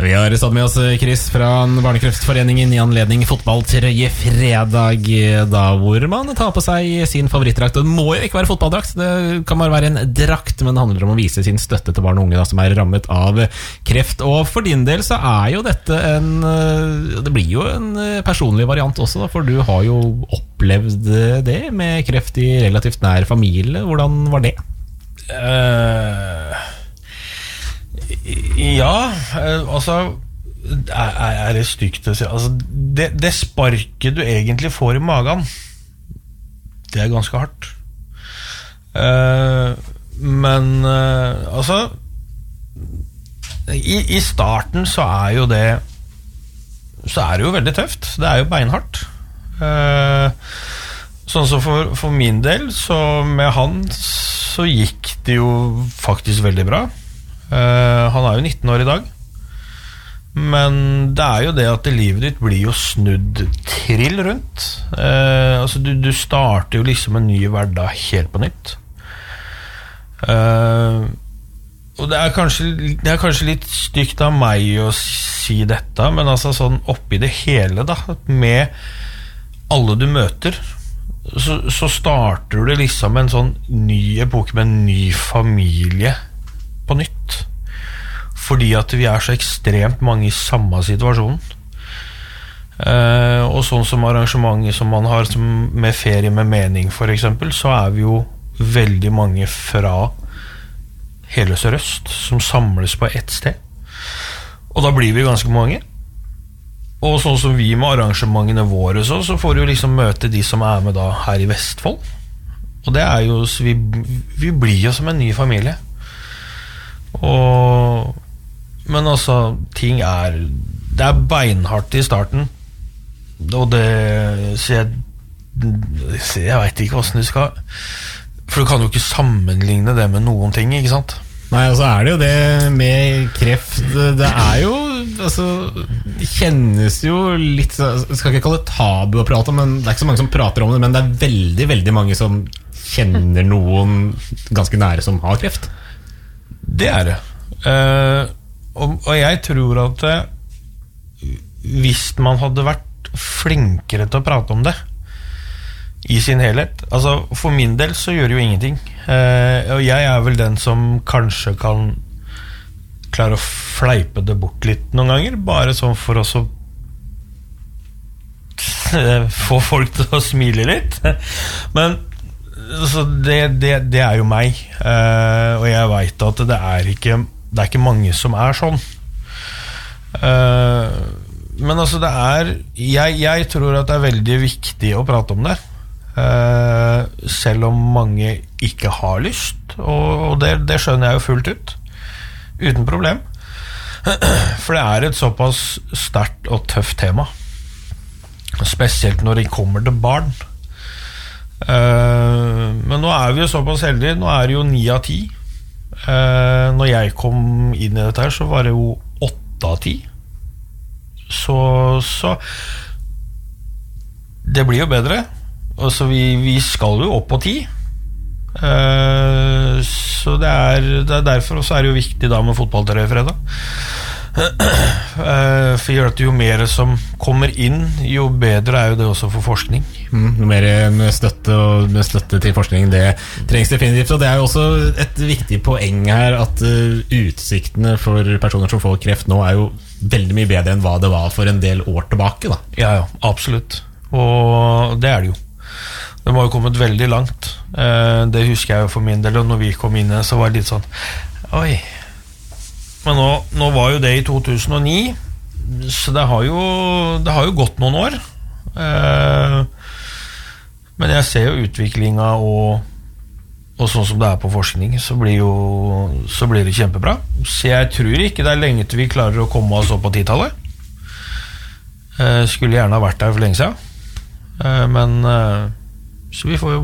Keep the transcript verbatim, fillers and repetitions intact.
Vi har satt med oss Chris fra Barnekreftforeningen i anledning fotballtrøye fredag, da hvor man tar på seg sin favorittdrakt. Det må jo ikke være fotballdrakt, det kan bare være en drakt, men det handler om å vise sin støtte til barn og unge da, som er rammet av kreft. Og for din del så er jo dette en, det blir jo en personlig variant også da, for du har jo opplevd det med kreft i relativt nær familie. Hvordan var det? Uh... Ja, altså er, er det stygt å si altså, det, det sparket du egentlig får i magen, det er ganske hardt. uh, Men uh, altså i, I starten så er jo det Så er det jo veldig tøft. Det er jo beinhardt. uh, Sånn som for, for min del, så med han så gikk det jo faktisk veldig bra. Uh, han er jo nitten år i dag, men det er jo det at livet ditt blir jo snudd trill rundt. uh, altså du, du starter jo liksom en ny hverdag helt på nytt. uh, og det er, kanskje, det er kanskje litt stygt av meg å si dette, men altså sånn oppi det hele da, med alle du møter, så, så starter du liksom en sånn ny epoke med en ny familie på nytt, fordi at vi er så ekstremt mange i samme situasjon. uh, og sånn som arrangementet som man har som med ferie med mening for eksempel, så er vi jo veldig mange fra hele Sør-Øst som samles på ett sted, og da blir vi ganske mange. Og sånn som vi med arrangementene våre så, så får du liksom møte de som er med da her i Vestfold, og det er jo vi, vi blir jo som en ny familie. Og, men altså ting er det er beinhardt i starten, og det så jeg, jeg vet ikke hvordan du skal, for du kan jo ikke sammenligne det med noen ting, ikke sant? Nei, og så er det jo det med kreft, det er jo altså, det kjennes jo litt, jeg skal ikke kalle det tabu å prate om, men det er ikke så mange som prater om det, men det er veldig, veldig mange som kjenner noen ganske nære som har kreft. Det er det. Uh, og, og jeg tror at uh, hvis man hadde vært flinkere til å prate om det i sin helhet, altså for min del så gjør det jo ingenting. uh, og jeg er vel den som kanskje kan klare å fleipe det bort litt noen ganger, bare sånn for å så få folk til å smile litt. Men så det, det, det er jo meg, uh, og jeg vet at det er ikke det er ikke mange som er sånn. uh, men altså det er jeg, jeg tror at det er veldig viktig å prate om det, uh, selv om mange ikke har lyst, og, og det, det skjønner jeg jo fullt ut uten problem, for det er et såpass sterkt og tøft tema, spesielt når det kommer til barn. Uh, men nå er vi jo såpass heldige. Nå er det jo ni av ti. uh, Når jeg kom inn i dette her, så var det jo åtte av ti. Så, så det blir jo bedre. Og så vi, vi skal jo opp på ti. uh, Så det er, det er derfor også er det jo viktig da med fotballtrøye fredag. Uh, for gjør at jo mer som kommer inn, jo bedre er jo det også for forskning. mm, Mer med støtte og med støtte til forskning, det trengs definitivt. Og det er jo også et viktig poeng her at uh, utsiktene for personer som får kreft nå er jo veldig mye bedre enn hva det var for en del år tilbake da. Ja, ja, absolutt. Og det er det jo. De har jo kommet veldig langt. uh, Det husker jeg jo for min del. Og når vi kom inn så var det litt sånn oi. Men nå, nå var jo det i to tusen og ni, så det har jo, det har jo gått noen år. Eh, men jeg ser jo utviklinga, og, og sånn som det er på forskning, så blir, jo, så blir det kjempebra. Så jeg tror ikke det er lenge til vi klarer å komme oss opp på titallet. Eh, skulle gjerne ha vært der for lenge siden. Eh, men eh, så vi får jo